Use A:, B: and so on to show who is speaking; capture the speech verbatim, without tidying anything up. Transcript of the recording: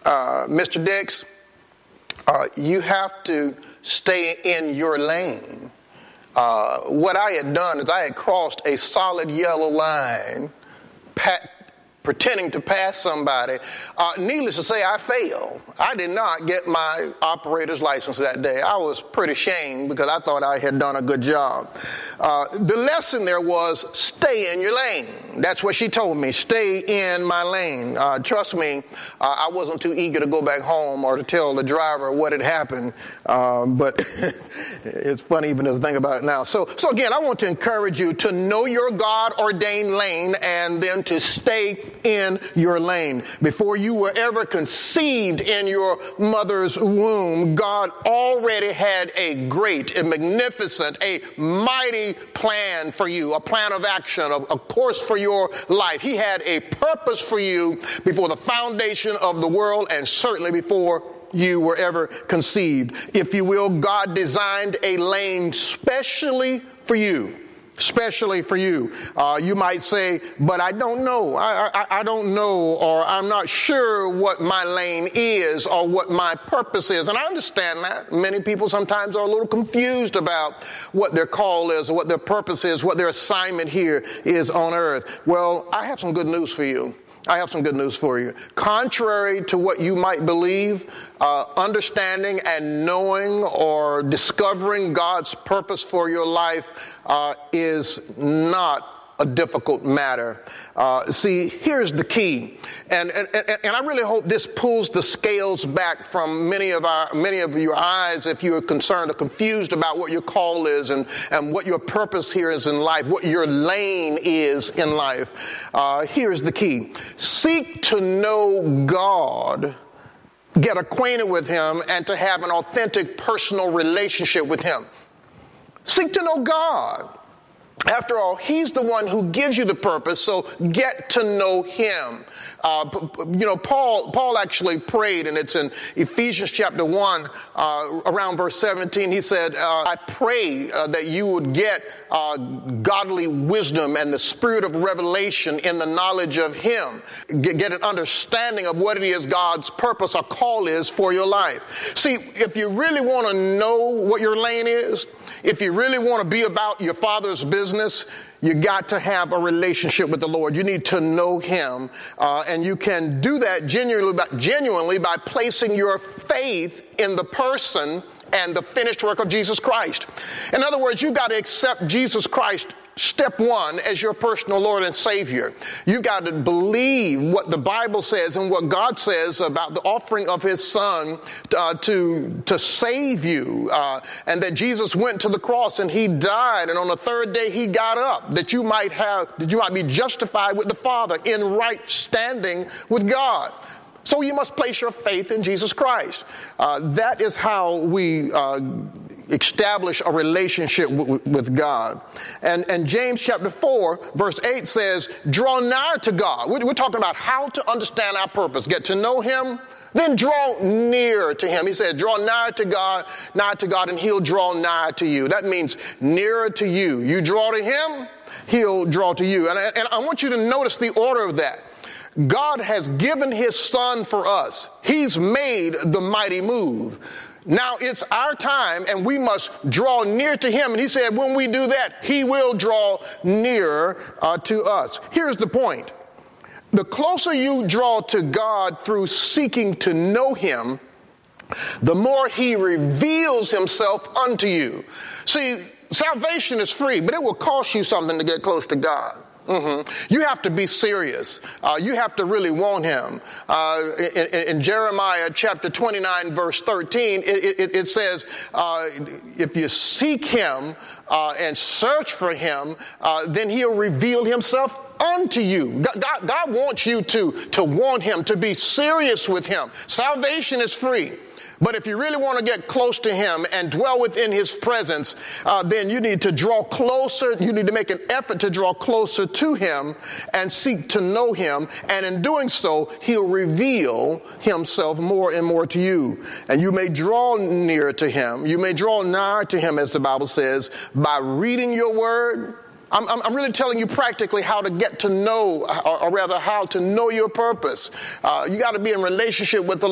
A: uh, Mister Dix, uh, you have to stay in your lane. Uh, what I had done is I had crossed a solid yellow line, pat, pretending to pass somebody. Uh, needless to say, I failed. I did not get my operator's license that day. I was pretty ashamed because I thought I had done a good job. Uh, the lesson there was stay in your lane. That's what she told me, stay in my lane. Uh, trust me, uh, I wasn't too eager to go back home or to tell the driver what had happened. Um, but it's funny even to think about it now. So, so again, I want to encourage you to know your God-ordained lane and then to stay in your lane. Before you were ever conceived in your mother's womb, God already had a great, a magnificent, a mighty plan for you, a plan of action, a, a course for your life. He had a purpose for you before the foundation of the world and certainly before you were ever conceived. If you will, God designed a lane specially for you. Especially for you. Uh, you might say, but I don't know. I, I, I don't know, or I'm not sure what my lane is or what my purpose is. And I understand that. Many people sometimes are a little confused about what their call is or what their purpose is, what their assignment here is on earth. Well, I have some good news for you. I have some good news for you. Contrary to what you might believe, uh, understanding and knowing or discovering God's purpose for your life uh, is not a difficult matter. Uh, see, here's the key, and, and and I really hope this pulls the scales back from many of our many of your eyes if you're concerned or confused about what your call is and and what your purpose here is in life, what your lane is in life. Uh, here's the key: seek to know God, get acquainted with Him, and to have an authentic personal relationship with Him. Seek to know God. After all, He's the one who gives you the purpose, so get to know Him. Uh, you know, Paul Paul actually prayed, and it's in Ephesians chapter one, uh, around verse seventeen. He said, uh, I pray uh, that you would get uh, godly wisdom and the spirit of revelation in the knowledge of Him. Get, get an understanding of what it is God's purpose or call is for your life. See, if you really want to know what your lane is, if you really want to be about your Father's business, you got to have a relationship with the Lord. You need to know Him. Uh, and you can do that genuinely by, genuinely by placing your faith in the person and the finished work of Jesus Christ. In other words, you've got to accept Jesus Christ, step one, as your personal Lord and Savior. You've got to believe what the Bible says and what God says about the offering of His Son uh, to to save you, uh, and that Jesus went to the cross and He died, and on the third day He got up, that you might have, that you might be justified with the Father in right standing with God. So you must place your faith in Jesus Christ. Uh, that is how we uh, establish a relationship w- with God. And, and James chapter four, verse eight says, draw nigh to God. We're, we're talking about how to understand our purpose, get to know Him, then draw near to Him. He said, draw nigh to God, nigh to God, and He'll draw nigh to you. That means nearer to you. You draw to Him, He'll draw to you. And I, and I want you to notice the order of that. God has given His Son for us. He's made the mighty move. Now it's our time, and we must draw near to Him. And He said, when we do that, He will draw nearer uh, to us. Here's the point. The closer you draw to God through seeking to know Him, the more He reveals Himself unto you. See, salvation is free, but it will cost you something to get close to God. Mm-hmm. You have to be serious. Uh, you have to really want Him. Uh, in, in Jeremiah chapter twenty-nine, verse thirteen, it, it, it says, uh, if you seek Him uh, and search for Him, uh, then He'll reveal Himself unto you. God, God, God wants you to, to want Him, to be serious with Him. Salvation is free. But if you really want to get close to Him and dwell within His presence, uh, then you need to draw closer. You need to make an effort to draw closer to Him and seek to know Him. And in doing so, He'll reveal Himself more and more to you. And you may draw near to Him. You may draw nigh to Him, as the Bible says, by reading your word. I'm, I'm really telling you practically how to get to know, or, or rather how to know your purpose. Uh, you got to be in relationship with the